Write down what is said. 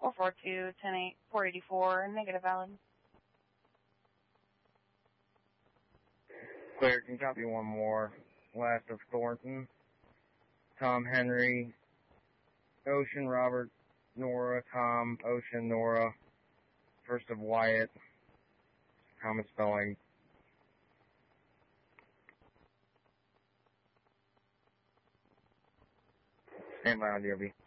442-108-484, negative valid. Clear, can you copy one more? Last of Thornton, Tom Henry, Ocean Robert, Nora, Tom, Ocean, Nora, first of Wyatt, common spelling. Stand by on DOB.